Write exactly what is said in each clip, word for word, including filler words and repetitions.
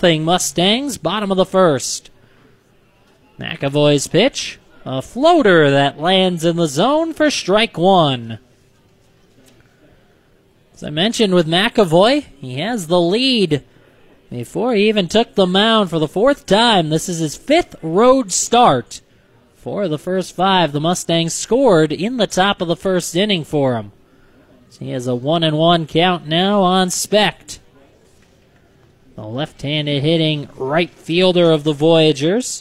nothing Mustangs, bottom of the first. McAvoy's pitch, a floater that lands in the zone for strike one. As I mentioned with McAvoy, he has the lead before he even took the mound for the fourth time. This is his fifth road start. Four of the first five, the Mustangs scored in the top of the first inning for him. So he has a one and one count now on Specht. The left-handed hitting right fielder of the Voyagers.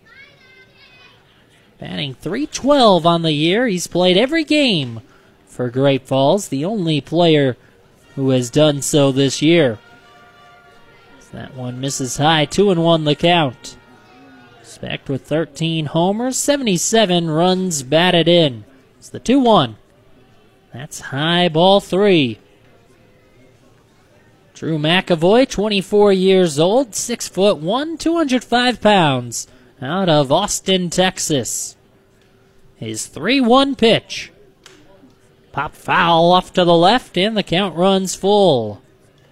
Batting three twelve on the year. He's played every game for Great Falls, the only player who has done so this year. That one misses high, two and one the count. Specht with thirteen homers, seventy-seven runs batted in. It's the two one. That's high, ball three. Drew McAvoy, twenty-four years old, six foot one, two hundred five pounds, out of Austin, Texas. His three one pitch. Pop foul off to the left, and the count runs full.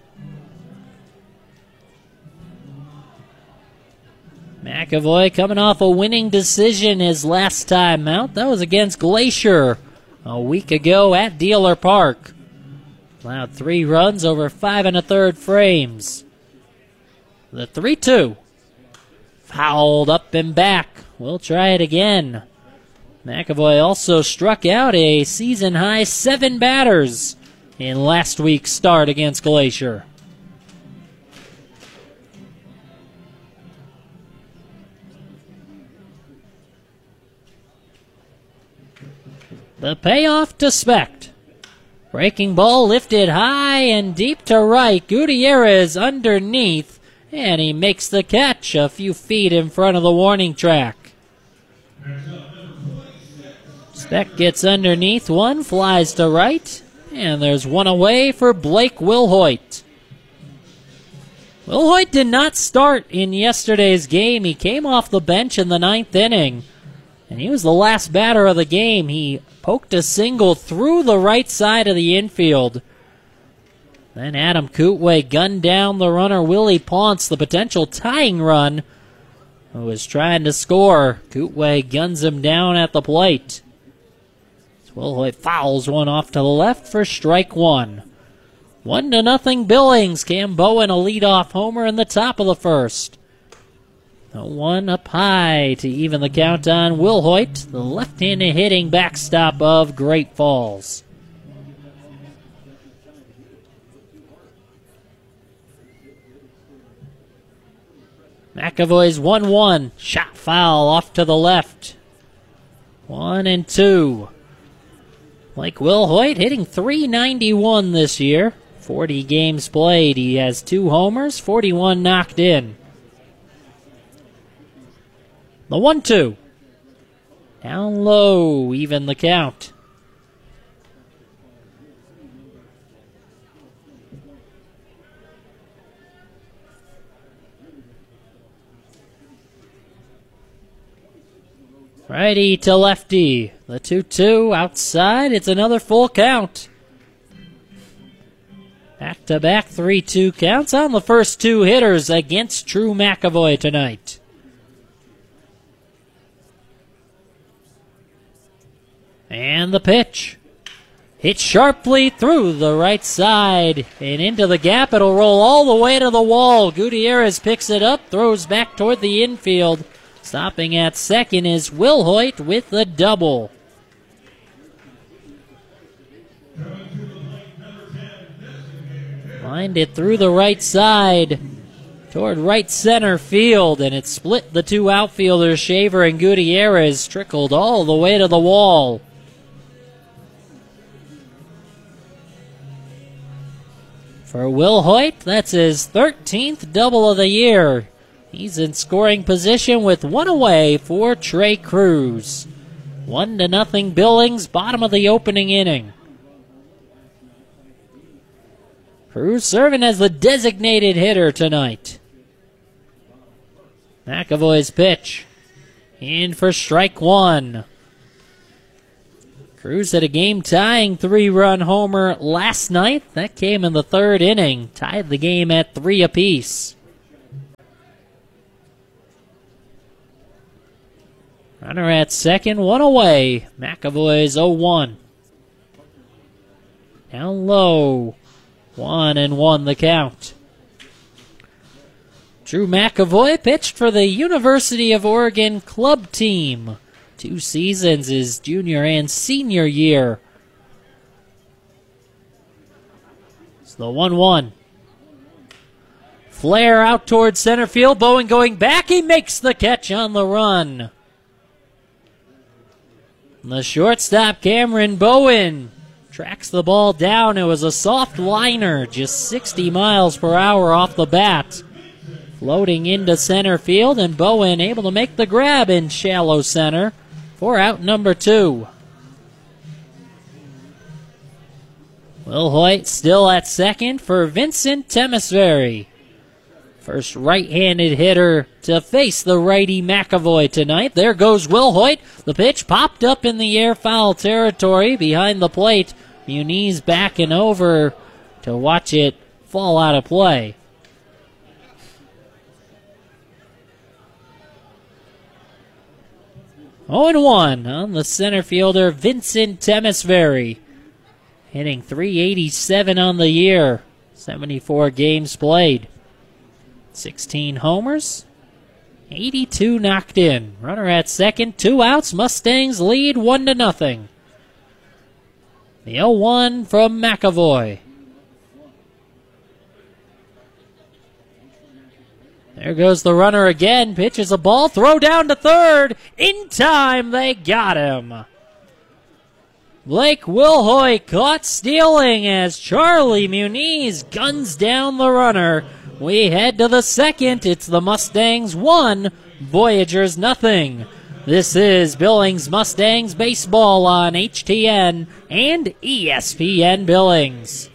McAvoy coming off a winning decision his last time out. That was against Glacier a week ago at Dealer Park. Allowed three runs over five and a third frames. The three two. Fouled up and back. We'll try it again. McAvoy also struck out a season-high seven batters in last week's start against Glacier. The payoff to Specht. Breaking ball lifted high and deep to right. Gutierrez underneath, and he makes the catch a few feet in front of the warning track. Specht gets underneath one, flies to right, and there's one away for Blake Wilhoit. Wilhoit did not start in yesterday's game. He came off the bench in the ninth inning, and he was the last batter of the game. He poked a single through the right side of the infield. Then Adam Kootway gunned down the runner Willie Ponce, the potential tying run, who was trying to score. Kootway guns him down at the plate. Wilhoit fouls one off to the left for strike one. One to nothing Billings. Cam Bowen a leadoff homer in the top of the first. The one up high to even the count on Wilhoit, the left-handed hitting backstop of Great Falls. McAvoy's one one. Shot foul off to the left. One and two. Like Wilhoit, hitting three ninety-one this year. forty games played. He has two homers, forty-one knocked in. The one two. Down low, even the count. Righty to lefty. The two two outside. It's another full count. Back-to-back three two counts on the first two hitters against Drew McAvoy tonight. And the pitch. Hit sharply through the right side and into the gap. It'll roll all the way to the wall. Gutierrez picks it up, throws back toward the infield. Stopping at second is Wilhoit with the double. Lined it through the right side toward right center field, and it split the two outfielders. Shaver and Gutierrez trickled all the way to the wall. For Wilhoit, that's his thirteenth double of the year. He's in scoring position with one away for Trey Cruz. One to nothing Billings, bottom of the opening inning. Cruz serving as the designated hitter tonight. McAvoy's pitch. In for strike one. Cruz had a game-tying three-run homer last night. That came in the third inning. Tied the game at three apiece. Runner at second, one away. McAvoy's oh one. Down low. One and one the count. Drew McAvoy pitched for the University of Oregon club team. Two seasons his junior and senior year. It's the one one. Flare out towards center field. Bowen going back. He makes the catch on the run. The shortstop, Cameron Bowen, tracks the ball down. It was a soft liner, just sixty miles per hour off the bat. Floating into center field, and Bowen able to make the grab in shallow center for out number two. Will Hoyt still at second for Vincent Temesvari. First right-handed hitter to face the righty McAvoy tonight. There goes Will Hoyt. The pitch popped up in the air, foul territory behind the plate. Muniz backing over to watch it fall out of play. oh and one on the center fielder, Vincent Temesvari. Hitting three eighty-seven on the year. seventy-four games played. sixteen homers, eighty-two knocked in. Runner at second, two outs. Mustangs lead one to nothing. The oh one from McAvoy. There goes the runner again. Pitches a ball, throw down to third. In time, they got him. Blake Wilhoit caught stealing as Charlie Muniz guns down the runner. We head to the second. It's the Mustangs one, Voyagers nothing. This is Billings Mustangs baseball on H T N and E S P N Billings.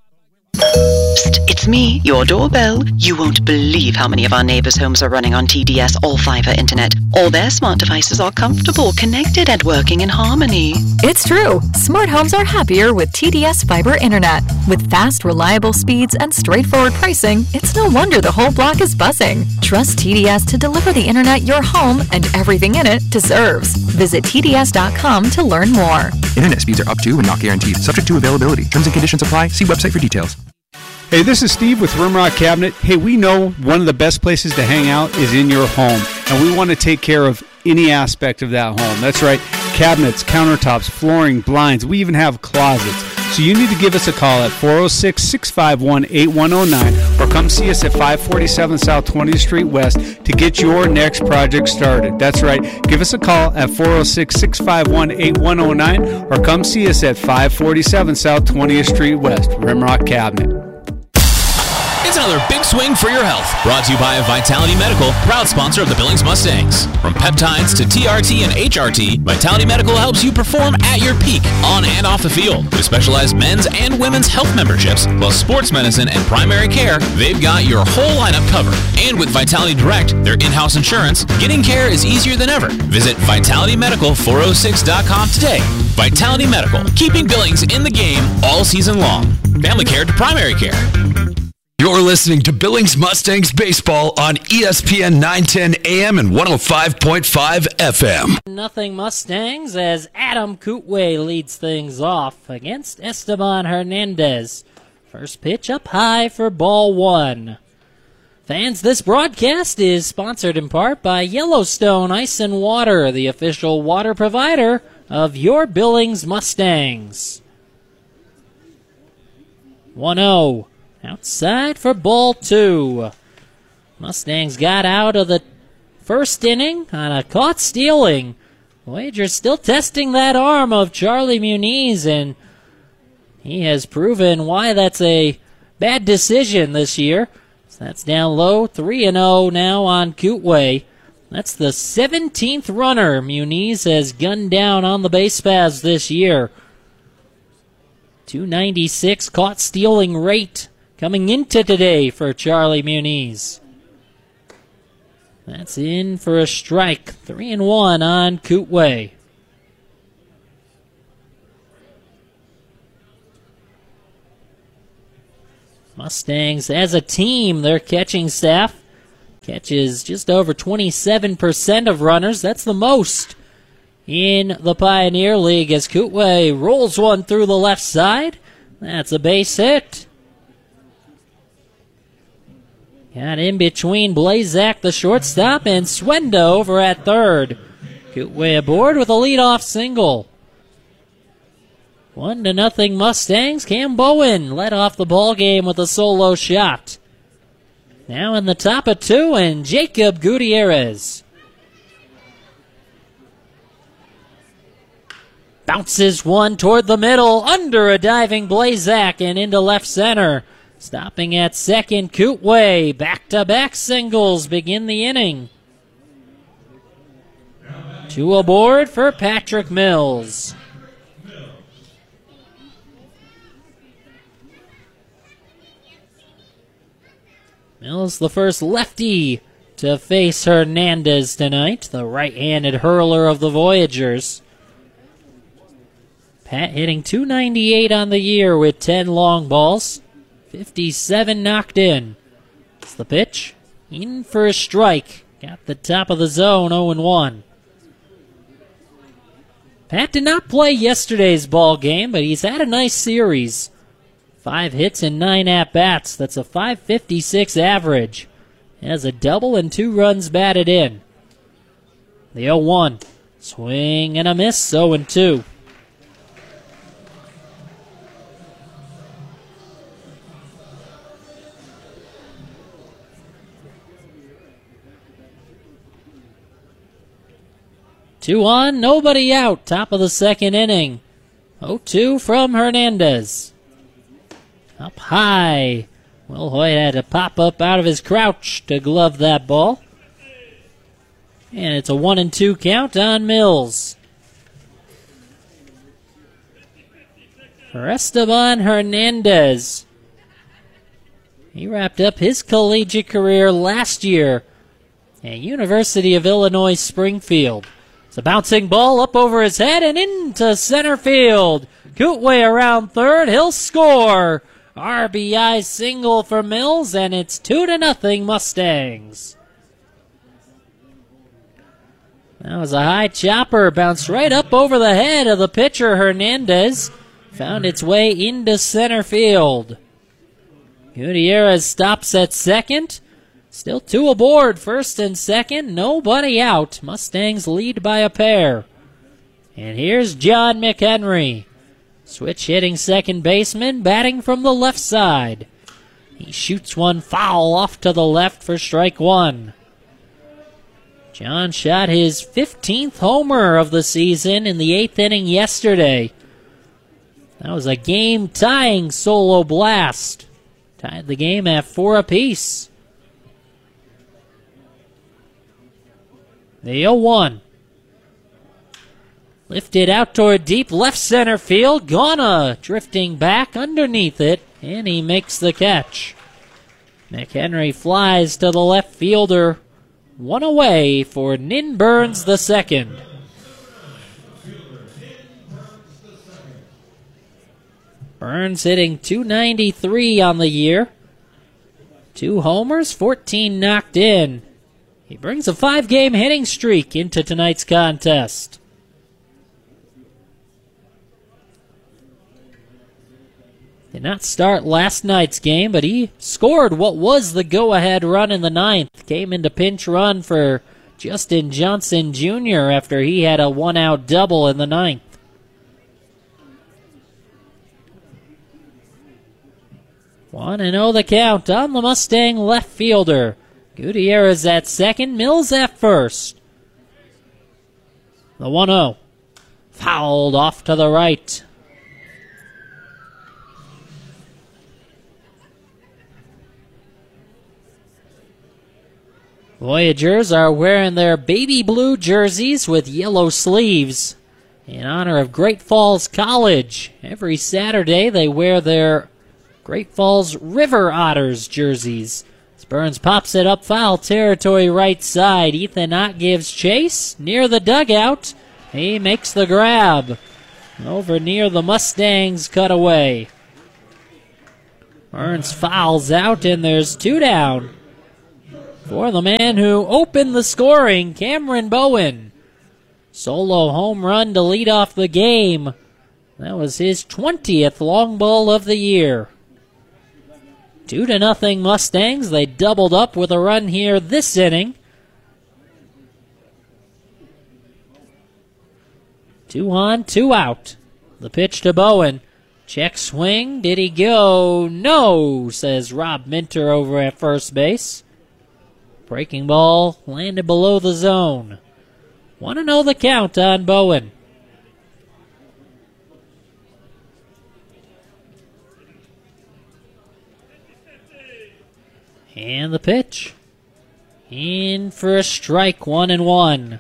Psst, it's me, your doorbell. You won't believe how many of our neighbors' homes are running on T D S all-fiber internet. All their smart devices are comfortable, connected, and working in harmony. It's true. Smart homes are happier with T D S fiber internet. With fast, reliable speeds and straightforward pricing, it's no wonder the whole block is buzzing. Trust T D S to deliver the internet your home and everything in it deserves. Visit T D S dot com to learn more. Internet speeds are up to and not guaranteed. Subject to availability. Terms and conditions apply. See website for details. Hey, this is Steve with Rimrock Cabinet. Hey, we know one of the best places to hang out is in your home, and we want to take care of any aspect of that home. That's right, cabinets, countertops, flooring, blinds. We even have closets. So you need to give us a call at four oh six, six five one, eight one oh nine or come see us at five forty-seven South twentieth Street West to get your next project started. That's right, give us a call at four oh six, six five one, eight one oh nine or come see us at five forty-seven South twentieth Street West. Rimrock Cabinet. It's another big swing for your health. Brought to you by Vitality Medical, proud sponsor of the Billings Mustangs. From peptides to T R T and H R T, Vitality Medical helps you perform at your peak, on and off the field. With specialized men's and women's health memberships, plus sports medicine and primary care, they've got your whole lineup covered. And with Vitality Direct, their in-house insurance, getting care is easier than ever. Visit Vitality Medical four oh six dot com today. Vitality Medical, keeping Billings in the game all season long. Family care to primary care. You're listening to Billings Mustangs Baseball on E S P N nine ten A M and one oh five point five F M. Nothing Mustangs as Adam Kootway leads things off against Esteban Hernandez. First pitch up high for ball one. Fans, this broadcast is sponsored in part by Yellowstone Ice and Water, the official water provider of your Billings Mustangs. one oh. Outside for ball two. Mustangs got out of the first inning on a caught stealing. Voyagers still testing that arm of Charlie Muniz, and he has proven why that's a bad decision this year. So that's down low, three and oh now on Kootway. That's the seventeenth runner Muniz has gunned down on the base paths this year. two ninety-six caught stealing rate coming into today for Charlie Muniz. That's in for a strike. Three and one on Kootway. Mustangs as a team, their catching staff Catches just over twenty-seven percent of runners. That's the most in the Pioneer League as Kootway rolls one through the left side. That's a base hit. Got in between Blazak, the shortstop, and Swenda over at third. Kootway aboard with a leadoff single. One to nothing Mustangs. Cam Bowen led off the ball game with a solo shot. Now in the top of two, and Jacob Gutierrez. Bounces one toward the middle, under a diving Blazak and into left center. Stopping at second, Kootway. Back-to-back singles begin the inning. Two aboard for Patrick Mills. Mills, the first lefty to face Hernandez tonight, the right-handed hurler of the Voyagers. Pat hitting two ninety-eight on the year with ten long balls. fifty-seven knocked in. It's the pitch. In for a strike. Got the top of the zone, oh and one. Pat did not play yesterday's ball game, but he's had a nice series. Five hits and nine at-bats. That's a five fifty-six average. He has a double and two runs batted in. The oh one. Swing and a miss, oh and two. Two on, nobody out. Top of the second inning. oh two from Hernandez. Up high. Will Hoyt had to pop up out of his crouch to glove that ball. And it's a one and two count on Mills. For Esteban Hernandez. He wrapped up his collegiate career last year at University of Illinois Springfield. It's a bouncing ball up over his head and into center field. Kootway around third. He'll score. R B I single for Mills, and it's two to nothing Mustangs. That was a high chopper. Bounced right up over the head of the pitcher, Hernandez. Found its way into center field. Gutierrez stops at second. Still two aboard, first and second. Nobody out. Mustangs lead by a pair. And here's John McHenry. Switch hitting second baseman, batting from the left side. He shoots one foul off to the left for strike one. John shot his fifteenth homer of the season in the eighth inning yesterday. That was a game-tying solo blast. Tied the game at four apiece. The oh one. Lifted out toward deep left center field. Gauna drifting back underneath it, and he makes the catch. McHenry flies to the left fielder. One away for Nin Burns the second. Burns hitting two ninety-three on the year. Two homers, fourteen knocked in. He brings a five-game hitting streak into tonight's contest. Did not start last night's game, but he scored what was the go-ahead run in the ninth. Came into pinch run for Justin Johnson Junior after he had a one-out double in the ninth. one and oh the count on the Mustang left fielder. Gutierrez at second, Mills at first. The one oh. Fouled off to the right. Voyagers are wearing their baby blue jerseys with yellow sleeves in honor of Great Falls College. Every Saturday they wear their Great Falls River Otters jerseys. Burns pops it up foul territory right side. Ethan Ott gives chase near the dugout. He makes the grab. Over near the Mustangs cutaway. Burns fouls out and there's two down for the man who opened the scoring, Cameron Bowen. Solo home run to lead off the game. That was his twentieth long ball of the year. Two to nothing Mustangs. They doubled up with a run here this inning. Two on, two out. The pitch to Bowen. Check swing. Did he go? No, says Rob Minter over at first base. Breaking ball landed below the zone. Want to know the count on Bowen. And the pitch. In for a strike, one and one.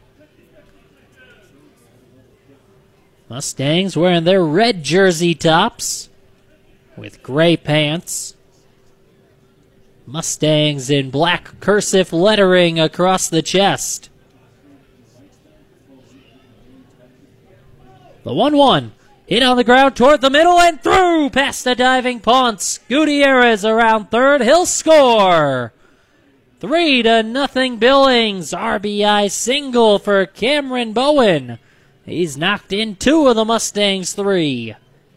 Mustangs wearing their red jersey tops with gray pants. Mustangs in black cursive lettering across the chest. The one one. Hit on the ground toward the middle and through past the diving Ponce. Gutierrez around third. He'll score. Three to nothing Billings. R B I single for Cameron Bowen. He's knocked in two of the Mustangs' three.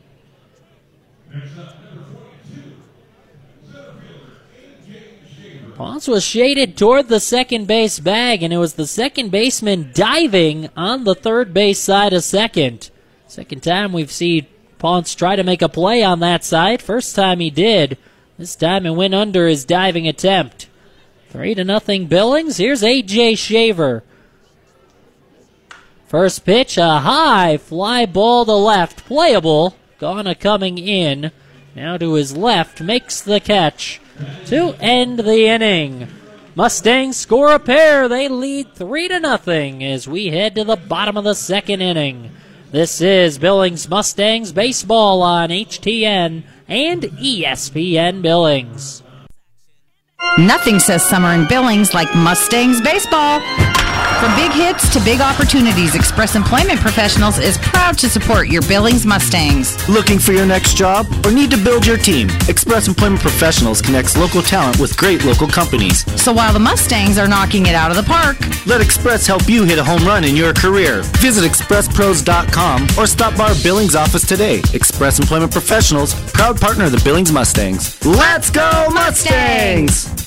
Ponce was shaded toward the second base bag, and it was the second baseman diving on the third base side of second. Second time we've seen Ponce try to make a play on that side. First time he did. This time it went under his diving attempt. Three to nothing Billings. Here's A J Shaver. First pitch, a high fly ball to left. Playable. Gonna coming in. Now to his left. Makes the catch to end the inning. Mustangs score a pair. They lead three to nothing as we head to the bottom of the second inning. This is Billings Mustangs baseball on H T N and E S P N Billings. Nothing says summer in Billings like Mustangs baseball. From big hits to big opportunities, Express Employment Professionals is proud to support your Billings Mustangs. Looking for your next job or need to build your team? Express Employment Professionals connects local talent with great local companies. So while the Mustangs are knocking it out of the park, let Express help you hit a home run in your career. Visit express pros dot com or stop by our Billings office today. Express Employment Professionals, proud partner of the Billings Mustangs. Let's go Mustangs!